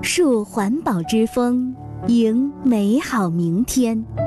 树环保之风，迎美好明天。